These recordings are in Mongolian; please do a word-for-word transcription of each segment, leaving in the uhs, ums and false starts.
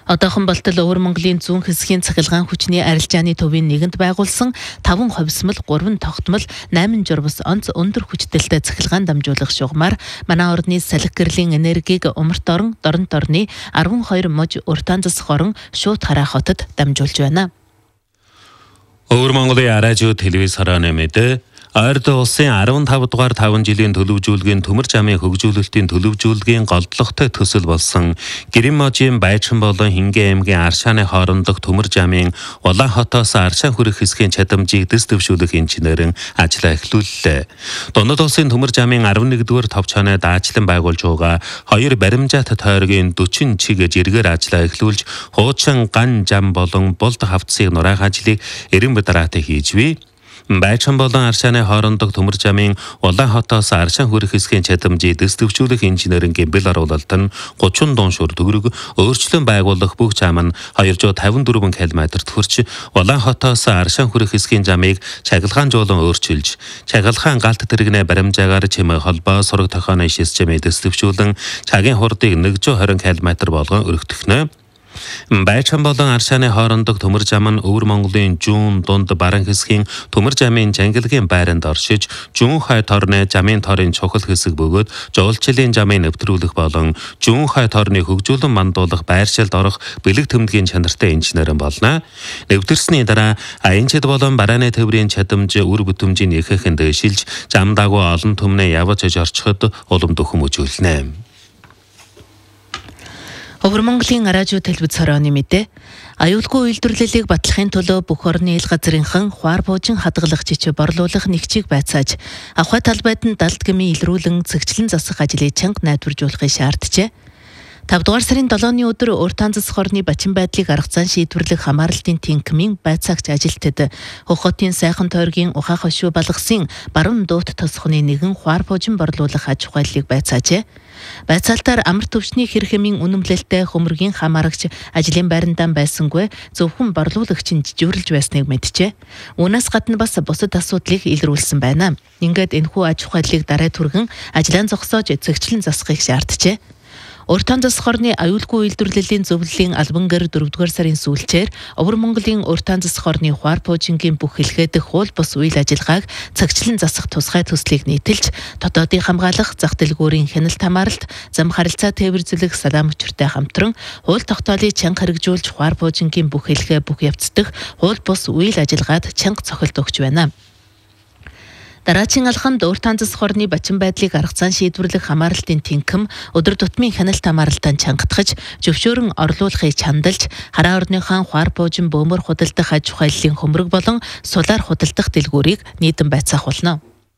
Одоохон болтол Өвөр Монголын зүүн хэсгийн цахилгаан хүчний арилжааны төвийн нэгэнд байгуулсан таван ховсмол, гурван тогтмол, найман журвас онц өндөр хүчтэй цахилгаан дамжуулах шугамар манай орны салхи гэрлийн энергийг умарт орон, дорнот орны арван хоёр муж уртаан засах орон шууд хараа хотод дамжуулж байна. Өвөр Монголын радио телевиз харааны мэдээ Ойрд улсын арван тав дугаар таван жилийн төлөвжүүлгийн төмөр замын хөгжүүлэлтийн төлөвжүүлгийн голдлогтой төсөл болсон Гэрэн можийн Байчин болон Хингээ аймгийн Аршааны хоорондох төмөр замын Улаан хотоос Аршаан хүрэх хэсгийн чадамжийг дэс дэвшүүлэх инженерийн ажлаа эхлүүллээ. Дундад улсын төмөр замын арван нэгдүгээр товчооны даажлан байгуулж байгаа хоёр баримжаат тойргийн дөрвөн чиг жиргээр ажлаа эхлүүлж хуучин ган зам болон булд хавцсыг нураах ажлыг эрен бадараатай хийж бий. Байчин болон Аршааны хоорондох төмөр замын Улаан хотоос Аршаан хүрэх хэсгийн чадамжийг дэс дэвшүүлэх инженерийн гэмбэл оруулалт нь гучин дуушуур төгрөг өөрчлөн байгуулах бүх зам нь двести тавьдесят дөрвөн километрт хүрч Улаан хотоос Аршаан хүрэх хэсгийн замыг чагалгаанжуулан өөрчилж чагалгаан галт тэрэгнээ баримжаагаар чимээ холбоо сураг тохооны шис чимээ дэс дэвшүүлэн цагийн хурдыг нэгдүгээр двадцать километр болгон өргөдөхнө. Байчин болон Аршааны хоорондох төмөр зам нь Өвөр Монголын зүүн дунд баруун хэсгийн төмөр замын жангилгийн байранд оршиж, зүүн хойд орны замын торын чухал хэсэг бөгөөд жуулчлалын замыг нэвтрүүлэх болон зүүн хойд орны хөгжүүлэн мандуулах байршилд орох бэлэг тэмдгийн чанартай инженерэн болно. Нэвтэрсний дараа аянчид болон барааны төврийн чадамж үр бүтэмжийн ихэхэн дэвшилж, зам дагуу олон түмнээ явж орчиход улам дөхөм үзүүлнэ. Өвөр Монголын радио телевиз хорооны мэдээ аюулгүй үйлдвэрлэлийг батлахын төлөө бүх орны ил газрынхан хуар буужин хадгалах жичи борлуулах нэгчийг байцааж авхай талбайд нь далд гмийн илрүүлэн цэгчлэн засах ажлыг чанга найдваржуулахыг шаарджээ. тавд дугаар сарын долооны өдөр уртаан засах орны бачин байдлыг арга зан шийдвэрлэх хамаарлтын тэнхимийн байцаагч ажилтнад Хөх хотын сайхан тойргийн ухаан хошуу балгасын баруун дуут тосхны нэгэн хуар буужин борлуулах аж ахуйлыг байцаажээ. Байцаалтаар амар төвчний хэрхэмийн үнэмлэлтэй хөмөргийн хамаарагч ажлын байрандаа байсангүй зөвхөн борлуулагч нь жижүүрлж байсныг мэджээ. Үүнээс гадна бас бусад асуудлыг илрүүлсэн байна. Ингээд энэхүү аж ахуйлыг дараа түргэн ажлаа зогсоож цэгчлэн засахыг шаарджээ. Уртаан засах орны аюулгүй үйлдвэрлэлийн зөвлөлийн албан гэр дөрөвдүгээр сарын сүүлчээр Өвөр Монголын уртаан засах орны хуар буужингийн бүх хэлхээдэх хууль бус үйл ажиллагааг цагчлан засах тусгай төслийг нийтэлж, дотоодын хамгаалах, зах дэлгүүрийн хяналт хамааралт, зам харилцаа тээвэр зүлэх салаам өчртэй хамтран хууль тогтоолыг чанга хэрэгжүүлж хуар буужингийн бүх хэлхээ бүх явцдах хууль бус үйл ажиллагаад чанга цохилт өгч байна. Дараагийн алхамд уртаан засах орны бачин байдлыг арга зан шийдвэрлэх хамаарлтын тэнхим өдөр тутмын хяналт хамаарлалтаа чангатгаж, зөвшөөрөн орлуулахыг чандалж, хараа орныхон хуар буужин бөөмөр худалдах аж ахуйлын хөмрөг болон сулаар худалдах дэлгүүрийг нийтэн байцаах болно.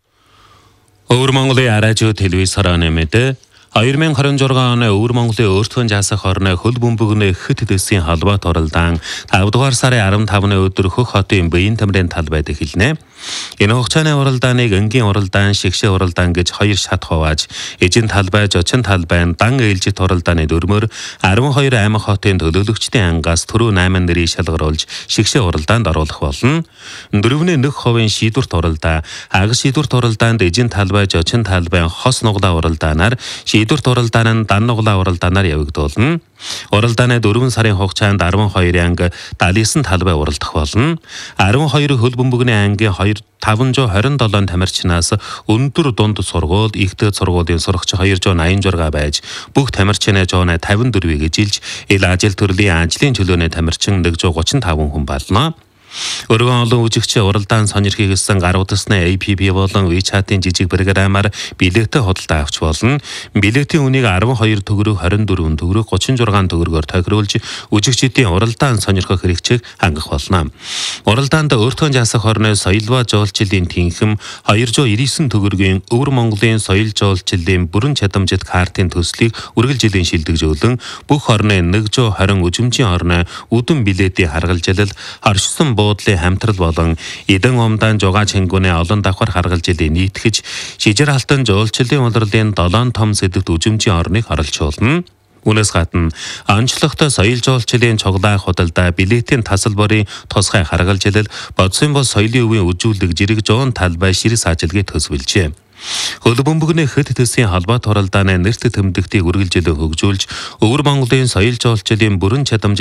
Өвөр Монголын радио телевиз харааны мэдээ две тысячи двадцать шесть оны Өвөр Монголын өөртөө жасах орны хөл бөмбөгний хэд дэсийн холбоот оролдоон тавд дугаар сарын арван тавны өдөр Хөх хотын биеийн тамирын талбайд эхэлнэ. Энэ хугацааны уралдааныг энгийн уралдаан, шигшээ уралдаан гэж хоёр шат хувааж, эжин талбай, жочин талбай, дан ээлжит уралдааны дөрмөр арван хоёр аймаг хотын төлөөлөгчдийн ангаас түрүү найман нэрийг шалгаруулж, шигшээ уралдаанд оруулах болно. Дөрөвний нэг хувийн шийдвэрт уралдаа, аг шийдвэрт уралдаанд эжин талбай, жочин талбай, хос нуглаа уралдаанаар, шийдвэрт уралдаан нь дан нуглаа уралдаанаар явагдуулна. Уралдааны дөрвөн сарын хугацаанд арван хоёр анги далисан талбай уралдах болно. арван хоёр хөл бөмбөгний ангийн тавнжуу хорин долоон тамирчнаас өндөр дунд сургууль, ихтэй сургуулийн сурагч хоёржуу найман журга байж, бүх тамирчны жууны тавин дөрвийг эжилж, ил ажил төрлийн ажлын чөлөөний тамирчин нэгжүү гучин таван хүн болно. Өргөн олон үжигчээ уралдаан сонирхийг гэсэн гар утасны эй пи пи болон WeChat-ийн жижиг програмаар билеттэй худалдаа авч болно. Билетийн үнийг арван хоёр төгрөг, хорин дөрвөн төгрөг, гучин шесть төгрөгөөр тохируулж үжигчдийн уралдаан сонирхох хэрэгцээг хангах болно. Уралдаанд өөртөө жасах орны соёлва жуулчлалын тэнхим двести девяносто девять төгрөгийн Өвөр Монголын соёл жуулчлалын бүрэн чадамжит картын төслийг үргэлжлэн шилдэгжүүлэн бүх орны нэгжүү тwenty үжимжийн орны үдэн билетийн харгалзалал харшсан буудлын хамтрал болон эдэн умдаан жугаа чингүний олон давхар харгалзалыг нийтгэж шижир алтан жуулчлалын улирлын долоон том сэдвт үжимжийн орныг оролцуулна. Үүнээс гадна онцлогтой соёл жуулчлалын цуглаа худалдаа, билетийн тасалбарын тусгай харгалзалал, бодсон бос соёлын өвийн үжүүлэг жирэг жуун талбай ширс ажилгийг төсвөлжээ. Хөл бөмбөгний хэд төсвийн холбоот оролдооны нэрт тэмдэгтийг үргэлжлэн хөгжүүлж, Өвөр Монголын соёл жуулчлалын бүрэн чадамж